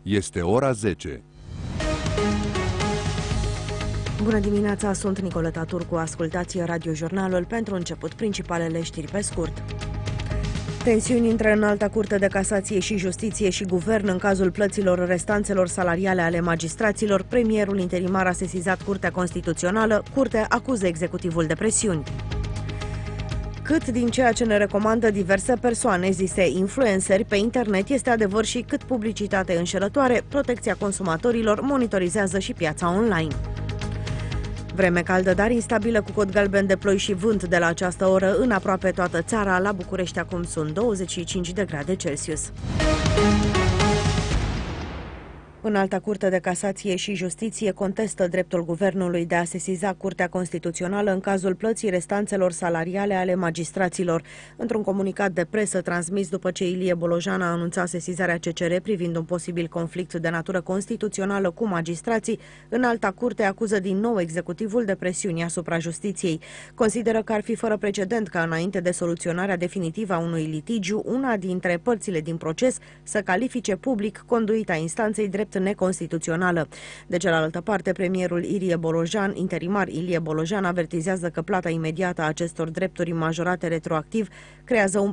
Este ora 10. Bună dimineața, sunt Nicoleta Turcu. Ascultați radiojurnalul. Pentru început, principalele știri pe scurt. Tensiuni între Înalta Curte de Casație și Justiție și Guvern în cazul plăților restanțelor salariale ale magistraților. Premierul interimar a sesizat Curtea Constituțională. Curtea acuză executivul de presiuni. Cât din ceea ce ne recomandă diverse persoane zise influenceri pe internet este adevăr și cât publicitate înșelătoare, Protecția Consumatorilor monitorizează și piața online. Vreme caldă, dar instabilă, cu cod galben de ploi și vânt de la această oră în aproape toată țara. La București acum sunt 25 de grade Celsius. Înalta Curte de Casație și Justiție contestă dreptul guvernului de a sesiza Curtea Constituțională în cazul plății restanțelor salariale ale magistraților. Într-un comunicat de presă transmis după ce Ilie Bolojan a anunțat sesizarea CCR privind un posibil conflict de natură constituțională cu magistrații, Înalta Curte acuză din nou executivul de presiuni asupra justiției. Consideră că ar fi fără precedent ca înainte de soluționarea definitivă a unui litigiu, una dintre părțile din proces să califice public conduita instanței drept neconstituțională. De cealaltă parte, premierul interimar Ilie Bolojan avertizează că plata imediată a acestor drepturi majorate retroactiv creează un